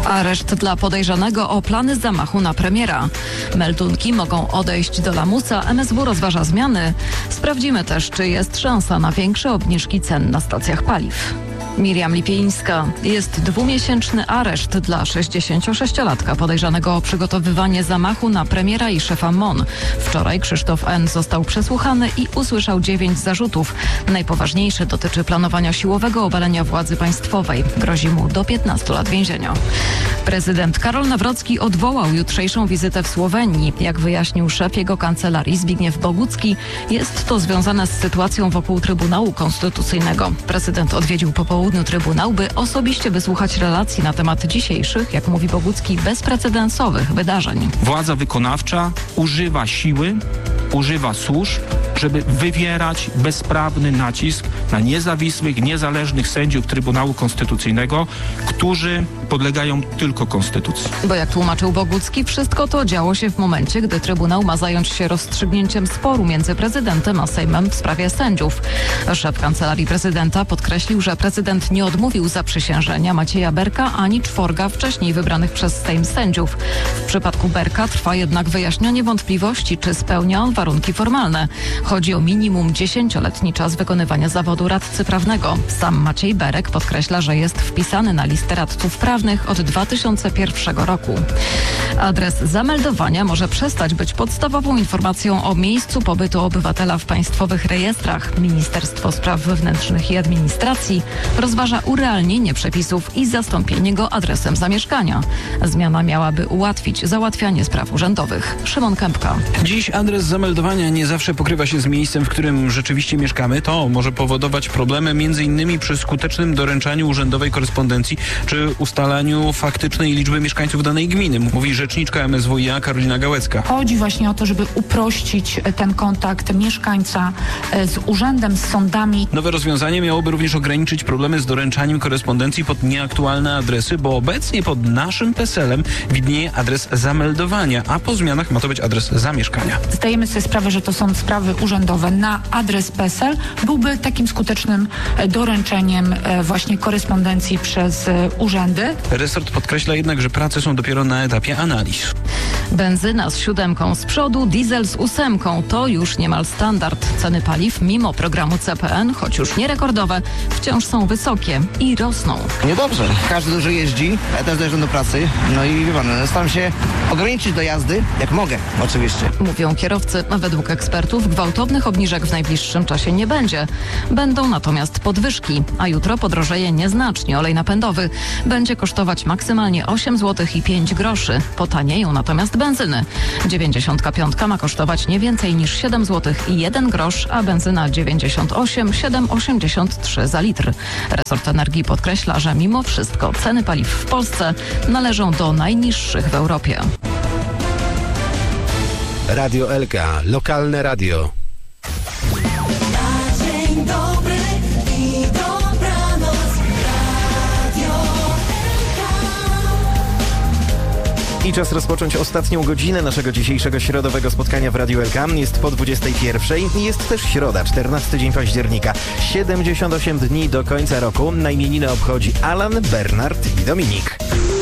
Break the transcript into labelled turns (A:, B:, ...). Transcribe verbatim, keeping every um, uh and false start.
A: Areszt dla podejrzanego o plany zamachu na premiera. Meldunki mogą odejść do lamusa, M S W rozważa zmiany. Sprawdzimy też, czy jest szansa na większe obniżki cen na stacjach paliw. Miriam Lipieńska. Jest dwumiesięczny areszt dla sześćdziesięciosześciolatka podejrzanego o przygotowywanie zamachu na premiera i szefa M O N. Wczoraj Krzysztof N. został przesłuchany i usłyszał dziewięć zarzutów. Najpoważniejszy dotyczy planowania siłowego obalenia władzy państwowej. Grozi mu do piętnastu lat więzienia. Prezydent Karol Nawrocki odwołał jutrzejszą wizytę w Słowenii. Jak wyjaśnił szef jego kancelarii Zbigniew Bogucki, jest to związane z sytuacją wokół Trybunału Konstytucyjnego. Prezydent odwiedził po południu Trybunał, by osobiście wysłuchać relacji na temat dzisiejszych, jak mówi Bogucki, bezprecedensowych wydarzeń.
B: Władza wykonawcza używa siły, używa służb, żeby wywierać bezprawny nacisk na niezawisłych, niezależnych sędziów Trybunału Konstytucyjnego, którzy podlegają tylko Konstytucji.
A: Bo jak tłumaczył Bogucki, wszystko to działo się w momencie, gdy Trybunał ma zająć się rozstrzygnięciem sporu między prezydentem a Sejmem w sprawie sędziów. Szef Kancelarii Prezydenta podkreślił, że prezydent nie odmówił zaprzysiężenia Macieja Berka ani czworga wcześniej wybranych przez Sejm sędziów. W przypadku Berka trwa jednak wyjaśnianie wątpliwości, czy spełnia on warunki formalne. Chodzi o minimum dziesięcioletni czas wykonywania zawodu radcy prawnego. Sam Maciej Berek podkreśla, że jest wpisany na listę radców prawnych od dwa tysiące pierwszego roku. Adres zameldowania może przestać być podstawową informacją o miejscu pobytu obywatela w państwowych rejestrach. Ministerstwo Spraw Wewnętrznych i Administracji rozważa urealnienie przepisów i zastąpienie go adresem zamieszkania. Zmiana miałaby ułatwić załatwianie spraw urzędowych. Szymon Kępka.
C: Dziś adres zameldowania nie zawsze pokrywa się z miejscem, w którym rzeczywiście mieszkamy. To może powodować problemy między innymi przy skutecznym doręczaniu urzędowej korespondencji czy ustalaniu faktycznej liczby mieszkańców danej gminy, mówi rzeczniczka M S W i A Karolina Gałecka.
D: Chodzi właśnie o to, żeby uprościć ten kontakt mieszkańca z urzędem, z sądami.
C: Nowe rozwiązanie miałoby również ograniczyć problemy z doręczaniem korespondencji pod nieaktualne adresy, bo obecnie pod naszym PESEL-em widnieje adres zameldowania, a po zmianach ma to być adres zamieszkania.
D: Zdajemy sobie sprawę, że to są sprawy urzędowe. Na adres PESEL byłby takim skutecznym doręczeniem właśnie korespondencji przez urzędy.
C: Resort podkreśla jednak, że prace są dopiero na etapie analiz.
A: Benzyna z siódemką z przodu, diesel z ósemką to już niemal standard. Ceny paliw mimo programu C P N, choć już nie rekordowe, wciąż są wysokie i rosną.
E: Niedobrze. Każdy dużo jeździ, ja też dojeżdżam do pracy. No i wie pan, staram się ograniczyć do jazdy, jak mogę, oczywiście.
A: Mówią kierowcy. Według ekspertów gwałtownych obniżek w najbliższym czasie nie będzie. Będą natomiast podwyżki, a jutro podrożeje nieznacznie olej napędowy. Będzie kosztować maksymalnie osiem złotych i pięć groszy. Potanieją natomiast benzyny. dziewięćdziesiątka piątka ma kosztować nie więcej niż siedem złotych i jeden grosz, a benzyna dziewięćdziesiąt osiem, siedem osiemdziesiąt trzy za litr. Resort Energii podkreśla, że mimo wszystko ceny paliw w Polsce należą do najniższych w Europie.
F: Radio Elka, lokalne radio.
G: Dzień dobry i dobranoc, Radio Elka.
F: I czas rozpocząć ostatnią godzinę naszego dzisiejszego środowego spotkania w Radiu Elka. Jest po dwudziestej pierwszej i jest też środa, czternasty dzień października. siedemdziesiąt osiem dni do końca roku. Na imieniny obchodzi Alan, Bernard i Dominik.